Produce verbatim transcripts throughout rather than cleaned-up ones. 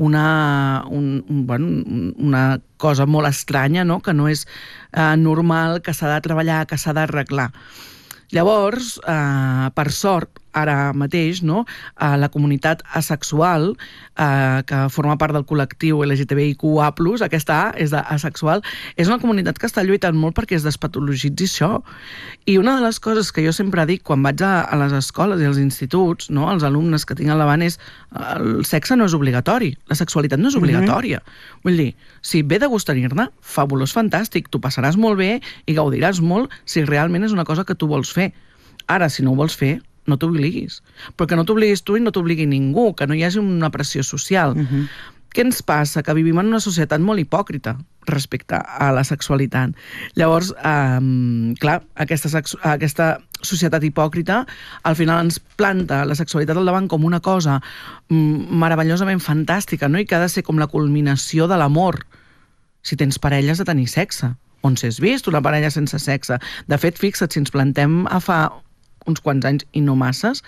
una, un, un, bueno, una cosa molt estranya, no? Que no és eh, normal, que s'ha de treballar, que s'ha d'arreglar. Llavors, eh, per sort, ara mateix, no? eh, la comunitat asexual, eh, que forma part del col·lectiu L G T B I Q A plus, aquesta A és d'asexual, és una comunitat que està lluitant molt perquè es despatologitzi això. I una de les coses que jo sempre dic quan vaig a, a les escoles i als instituts, no? Els alumnes que tinc al davant és el sexe no és obligatori, la sexualitat no és obligatòria. Mm-hmm. Vull dir, si ve de gust tenir-ne, fabulós, fantàstic, tu passaràs molt bé i gaudiràs molt si realment és una cosa que tu vols fer. Ara, si no ho vols fer, no t'obliguis. Però que no t'obliguis tu i no t'obligui ningú, que no hi hagi una pressió social. Uh-huh. Què ens passa? Que vivim en una societat molt hipòcrita respecte a la sexualitat. Llavors, eh, clar, aquesta, aquesta societat hipòcrita al final ens planta la sexualitat al davant com una cosa meravellosament fantàstica, no? I que ha de ser com la culminació de l'amor. Si tens parella has de tenir sexe. On s'has vist una parella sense sexe? De fet, fixa't, si ens plantem a fa uns quants anys i no masses,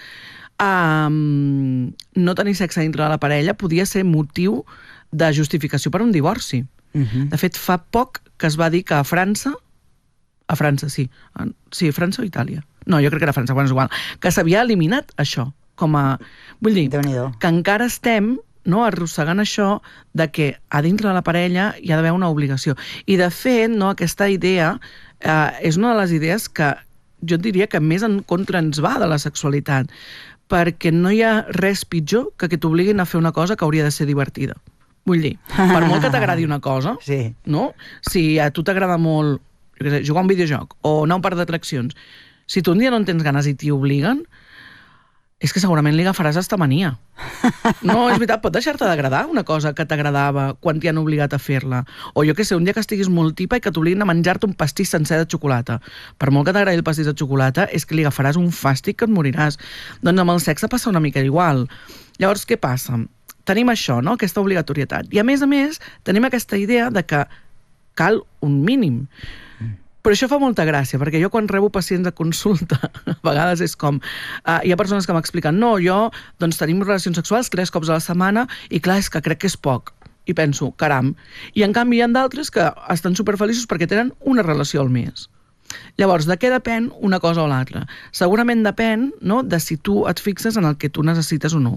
um, no tenir sexe dintre de la parella podia ser motiu de justificació per un divorci. Uh-huh. De fet, fa poc que es va dir que a França, a França, sí, sí, França o Itàlia, no, jo crec que era França, quan és igual, que s'havia eliminat això, com a... Vull dir, que encara estem no, arrossegant això de que a dintre de la parella hi ha d'haver una obligació. I de fet, no, aquesta idea eh, és una de les idees que jo diria que més en contra ens va de la sexualitat, perquè no hi ha res pitjor que que t'obliguin a fer una cosa que hauria de ser divertida. Vull dir, per molt que t'agradi una cosa, sí. No? Si a tu t'agrada molt jo què sé, jugar a un videojoc o anar a un parc d'atraccions, si tu un dia no en tens ganes i t'hi obliguen, és que segurament li agafaràs esta mania. No, és veritat, pot deixar-te d'agradar una cosa que t'agradava quan t'hi han obligat a fer-la. O jo què sé, un dia que estiguis molt tipa i que t'obliguin a menjar-te un pastís sencer de xocolata. Per molt que t'agradi el pastís de xocolata, és que li agafaràs un fàstic que et moriràs. Doncs amb el sexe passa una mica igual. Llavors, què passa? Tenim això, no? Aquesta obligatorietat. I a més a més, tenim aquesta idea de que cal un mínim. Però això fa molta gràcia, perquè jo quan rebo pacients a consulta, a vegades és com... Uh, hi ha persones que m'expliquen, no, jo, doncs tenim relacions sexuals tres cops a la setmana i clar, és que crec que és poc. I penso, caram. I en canvi hi ha d'altres que estan superfeliços perquè tenen una relació al mes. Llavors, de què depèn una cosa o l'altra? Segurament depèn, no?, de si tu et fixes en el que tu necessites o no.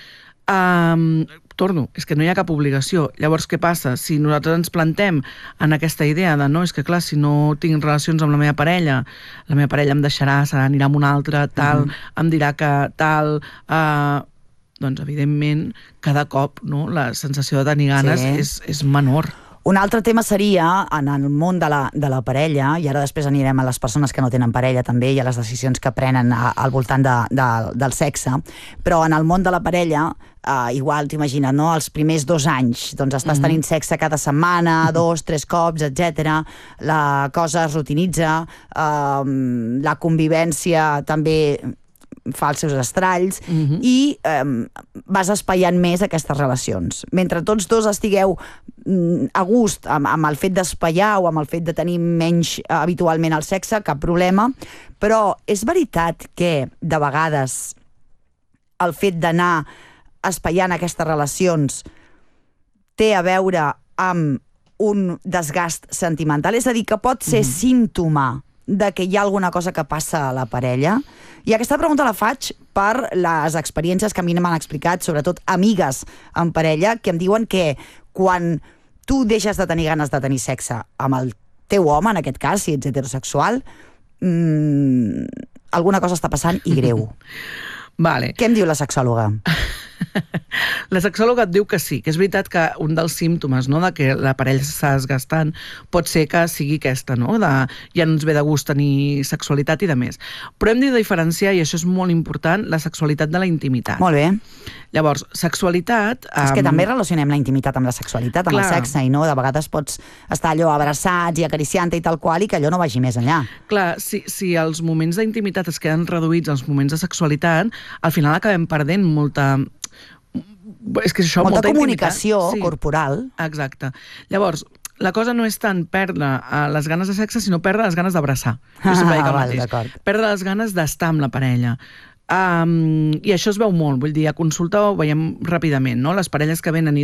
Um, torno, és que no hi ha cap obligació. Llavors, què passa? Si nosaltres ens plantem en aquesta idea de no, és que clar, si no tinc relacions amb la meva parella, la meva parella em deixarà, se n'anirà amb una altra, tal, uh-huh. em dirà que tal... Uh, doncs, evidentment, cada cop no, la sensació de tenir ganes sí. és, és menor. Un altre tema seria, en el món de la, de la parella, i ara després anirem a les persones que no tenen parella també, i a les decisions que prenen a, al voltant de, de, del sexe, però en el món de la parella, eh, igual t'imagines, no? Els primers dos anys, doncs estàs mm-hmm. tenint sexe cada setmana, mm-hmm. dos, tres cops, etcètera. La cosa es rutinitza, eh, la convivència també fa els seus estralls uh-huh. i eh, vas espaiant més aquestes relacions. Mentre tots dos estigueu mm, a gust amb, amb el fet d'espaiar o amb el fet de tenir menys eh, habitualment el sexe, cap problema, però és veritat que de vegades el fet d'anar espaiant aquestes relacions té a veure amb un desgast sentimental, és a dir, que pot ser uh-huh. símptoma de que hi ha alguna cosa que passa a la parella. I aquesta pregunta la faig per les experiències que a mi m'han explicat, sobretot amigues en parella, que em diuen que quan tu deixes de tenir ganes de tenir sexe amb el teu home, en aquest cas, si ets heterosexual, mmm, alguna cosa està passant i greu. Vale. Què em diu la sexòloga? La sexòloga et diu que sí, que és veritat que un dels símptomes, no?, de que la parella s'està desgastant pot ser que sigui aquesta, no?, de ja no ens ve de gust tenir sexualitat i de més. Però hem de diferenciar, i això és molt important, la sexualitat de la intimitat. Molt bé. Llavors, sexualitat... És que um... també relacionem la intimitat amb la sexualitat, amb Clar. el sexe, i no? De vegades pots estar allò abraçats i acariciant-te i tal qual, i que allò no vagi més enllà. Clar, si, si els moments d'intimitat es queden reduïts als moments de sexualitat, al final acabem perdent molta... És que això, molta, molta comunicació sí. corporal. Exacte. Llavors, la cosa no és tant perdre uh, les ganes de sexe, sinó perdre les ganes d'abraçar. Jo sempre dic el mateix. Perdre les ganes d'estar amb la parella. Um, I això es veu molt, vull dir, a consulta ho veiem ràpidament, no? Les parelles que venen i